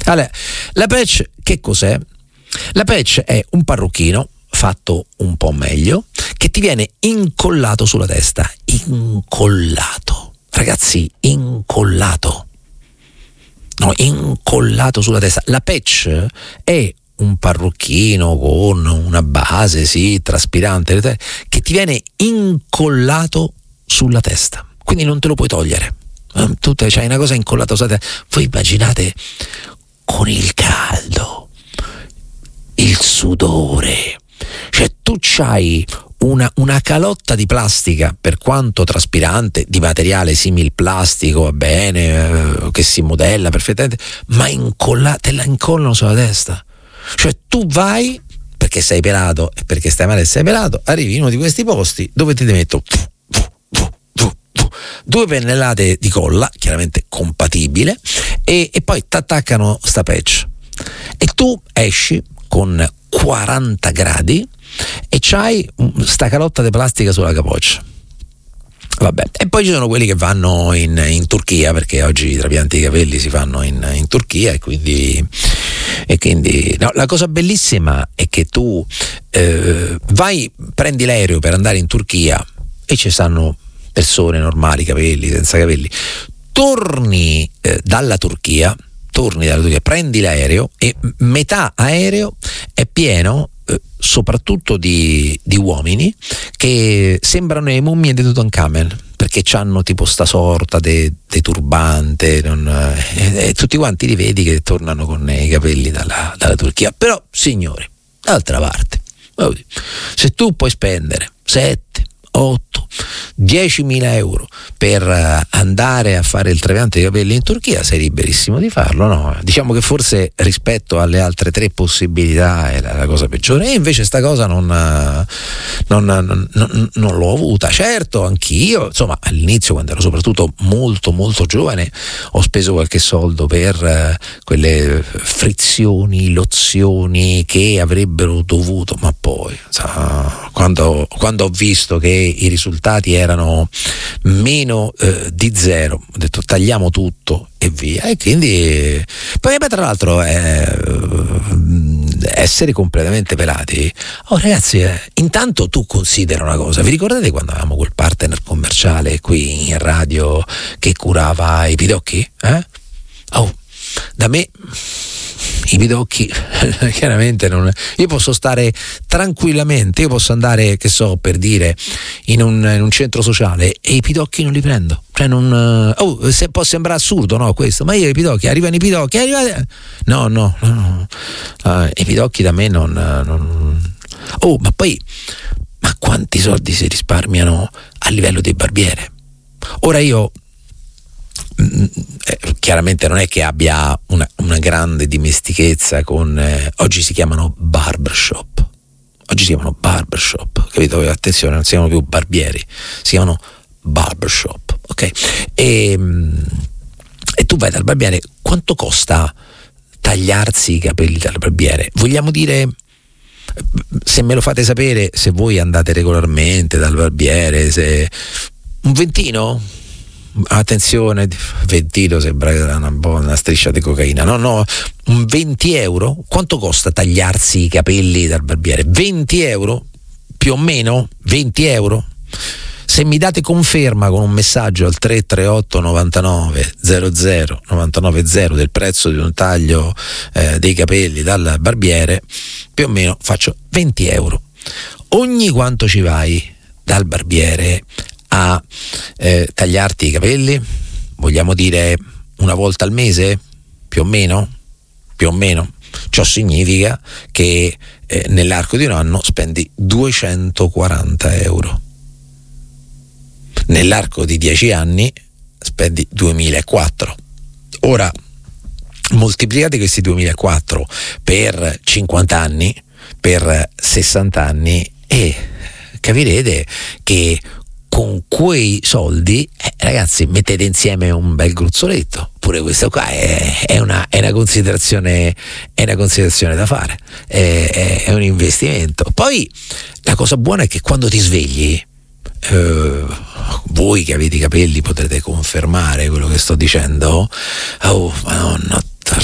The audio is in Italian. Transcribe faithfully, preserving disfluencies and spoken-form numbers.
Allora, la patch che cos'è? La patch è un parrucchino fatto un po' meglio che ti viene incollato sulla testa. Incollato, ragazzi, incollato. No, incollato sulla testa. La patch è un parrucchino con una base, sì, traspirante, che ti viene incollato sulla testa, quindi non te lo puoi togliere. Tu c'hai una cosa incollata sulla testa. Voi immaginate con il caldo, il sudore, cioè tu c'hai una, una calotta di plastica, per quanto traspirante, di materiale simil plastico, va bene, eh, che si modella perfettamente, ma incolla, te la incollano sulla testa. Cioè tu vai, perché sei pelato e perché stai male e sei pelato, arrivi in uno di questi posti dove ti metto due pennellate di colla, chiaramente compatibile, e, e poi ti attaccano sta patch e tu esci con quaranta gradi e c'hai sta calotta di plastica sulla capoccia. Vabbè, e poi ci sono quelli che vanno in, in Turchia, perché oggi i trapianti di capelli si fanno in, in Turchia, e quindi, e quindi no, la cosa bellissima è che tu eh, vai, prendi l'aereo per andare in Turchia e ci stanno persone normali, capelli, senza capelli, torni eh, dalla Turchia, torni dalla Turchia, prendi l'aereo e metà aereo è pieno eh, soprattutto di, di uomini che sembrano le mummie di Tutankhamen, perché c'hanno tipo sta sorta di turbante, non, eh, e tutti quanti li vedi che tornano con i capelli dalla, dalla Turchia. Però, signori, d'altra parte, se tu puoi spendere sette, otto, diecimila euro per andare a fare il trapianto dei capelli in Turchia, sei liberissimo di farlo, no? Diciamo che forse rispetto alle altre tre possibilità è la, la cosa peggiore, e invece sta cosa non, non, non, non, non l'ho avuta. Certo, anch'io, insomma, all'inizio, quando ero soprattutto molto molto giovane, ho speso qualche soldo per uh, quelle frizioni, lozioni che avrebbero dovuto, ma poi sa, quando, quando ho visto che i risultati erano meno eh, di zero, ho detto tagliamo tutto e via. E quindi poi beh, tra l'altro eh, essere completamente pelati, oh ragazzi, eh, intanto tu considera una cosa: vi ricordate quando avevamo quel partner commerciale qui in radio che curava i pidocchi? Eh? Oh, da me i pidocchi chiaramente non, io posso stare tranquillamente, io posso andare, che so, per dire, in un, in un centro sociale e i pidocchi non li prendo, cioè non, oh, se può sembrare assurdo, no, questo, ma io i pidocchi, arrivano i pidocchi, arrivano, no, no, no, no. Uh, i pidocchi da me non, non, oh, ma poi, ma quanti soldi si risparmiano a livello di barbiere? Ora io Eh, chiaramente non è che abbia una, una grande dimestichezza con eh, oggi si chiamano barbershop, oggi si chiamano barbershop, capito? Attenzione, non si chiamano più barbieri, si chiamano barbershop, ok? E, e tu vai dal barbiere, quanto costa tagliarsi i capelli dal barbiere? Vogliamo dire, se me lo fate sapere, se voi andate regolarmente dal barbiere, se un ventino? Attenzione, ventino sembra una buona striscia di cocaina, no no, un venti euro. Quanto costa tagliarsi i capelli dal barbiere? venti euro più o meno, venti euro. Se mi date conferma con un messaggio al tre tre otto novantanove zero zero novantanove zero del prezzo di un taglio eh, dei capelli dal barbiere, più o meno faccio venti euro. Ogni quanto ci vai dal barbiere a eh, tagliarti i capelli? Vogliamo dire una volta al mese? Più o meno? Più o meno. Ciò significa che eh, nell'arco di un anno spendi duecentoquaranta euro. Nell'arco di dieci anni spendi duemilaquattro. Ora moltiplicate questi duemilaquattro per cinquanta anni, per sessanta anni, e capirete che con quei soldi, eh, ragazzi, mettete insieme un bel gruzzoletto. Pure questo qua è, è, una, è una considerazione, è una considerazione da fare, è, è, è un investimento. Poi la cosa buona è che quando ti svegli, eh, voi che avete i capelli potrete confermare quello che sto dicendo. Oh, madonna,